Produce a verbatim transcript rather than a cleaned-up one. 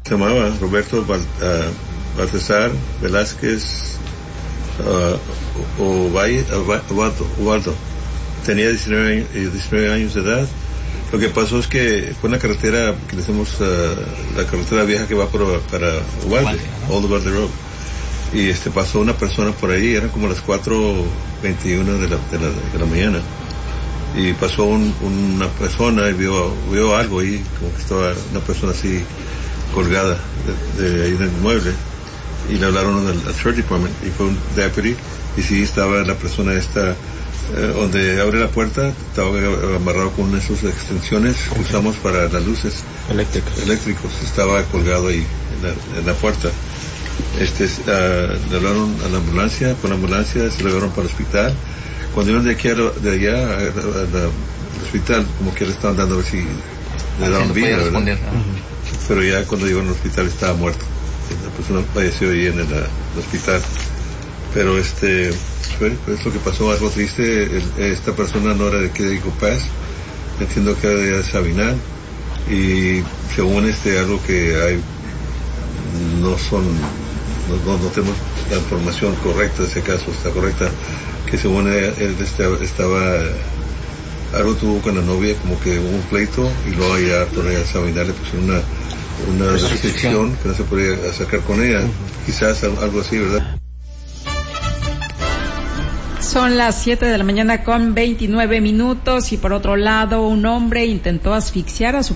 Se llamaba Roberto Bal, uh, Baltasar Velázquez uh, Ubaldo, Ubaldo. Tenía diecinueve, diecinueve años de edad. Lo que pasó es que fue una carretera que le decimos uh, la carretera vieja que va por, para Ubalde, Old Ubalde Road. Y este pasó una persona por ahí, eran como las cuatro veintiuno de la, de la, de la mañana. Y pasó un, una persona y vio, vio algo ahí, como que estaba una persona así colgada de, de ahí del mueble, y le hablaron al, al Sheriff Department, y fue un deputy, y sí estaba la persona esta, eh, donde abre la puerta, estaba amarrado con una de sus extensiones que usamos para las luces eléctricos, eléctricos. Estaba colgado ahí en la, en la puerta. Este, uh, le hablaron a la ambulancia, con la ambulancia se lo llevaron para el hospital. Cuando iban de aquí a, de allá a, a, a, al hospital, como que le estaban dando a ver si le daban vida, ¿verdad? Uh-huh. Pero ya cuando llegó al hospital estaba muerto. La persona falleció ahí en el, el hospital. Pero este, fue, fue lo que pasó, algo triste. El, esta persona no era de aquí de Eagle Pass, entiendo que era de Sabinal, y según este, algo que hay, no son, no, no, no tenemos la información correcta, ese caso está correcta, que según él, él estaba, estaba, algo tuvo con la novia, como que hubo un pleito, y luego allá por allá Sabinal le pusieron una una restricción que no se podía sacar con ella, uh-huh. Quizás algo así, ¿verdad? Son las siete de la mañana con veintinueve minutos, y por otro lado, un hombre intentó asfixiar a su